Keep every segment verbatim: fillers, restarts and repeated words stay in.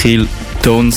Trill Tones,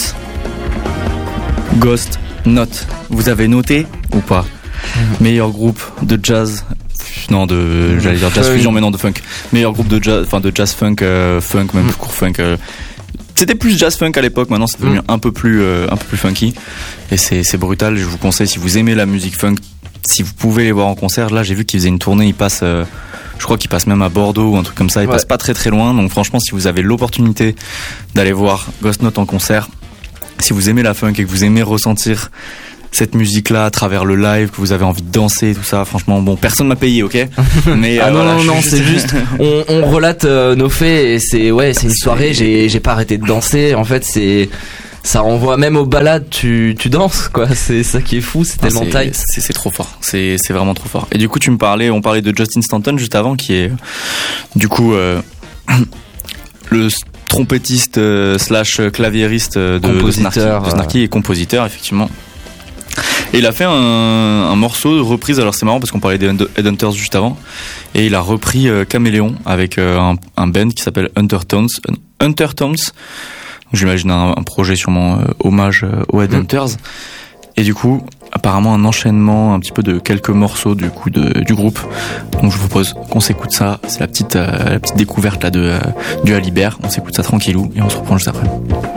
Ghost Note. Vous avez noté ou pas? Mmh. Meilleur groupe de jazz, non de, mmh. j'allais dire jazz fusion, mais non de funk. Meilleur groupe de jazz, enfin de jazz funk, euh, funk même mmh. court funk. Euh, C'était plus jazz funk à l'époque, maintenant c'est devenu mmh. un peu plus euh, un peu plus funky et c'est c'est brutal. Je vous conseille, si vous aimez la musique funk, si vous pouvez les voir en concert. Là j'ai vu qu'ils faisaient une tournée, ils passent euh, je crois qu'ils passent même à Bordeaux ou un truc comme ça, ils ouais. passent pas très très loin. Donc franchement, si vous avez l'opportunité d'aller voir Ghost Note en concert, si vous aimez la funk et que vous aimez ressentir cette musique-là à travers le live, que vous avez envie de danser, tout ça, franchement, bon, personne m'a payé, ok? Mais, ah euh, non, voilà, non, non, juste... c'est juste, on, on relate euh, nos faits et c'est, ouais, c'est une soirée, j'ai, j'ai pas arrêté de danser, en fait, c'est, ça renvoie même aux balades, tu, tu danses, quoi, c'est ça qui est fou, c'est tellement ah, tight. C'est, c'est trop fort, c'est, c'est vraiment trop fort. Et du coup, tu me parlais, on parlait de Justin Stanton juste avant, qui est, du coup, euh, le trompettiste euh, slash claviériste de, de Snarky, de Snarky et compositeur, effectivement. Et il a fait un, un morceau de reprise, alors c'est marrant parce qu'on parlait des Headhunters juste avant, et il a repris euh, Caméléon avec euh, un, un band qui s'appelle Undertones. Undertones, j'imagine un, un projet sûrement euh, hommage euh, aux Headhunters. Mmh. Et du coup, apparemment un enchaînement un petit peu de quelques morceaux du coup de, du groupe. Donc je vous propose qu'on s'écoute ça, c'est la petite, euh, la petite découverte là de, euh, du Alibert. On s'écoute ça tranquillou et on se reprend juste après.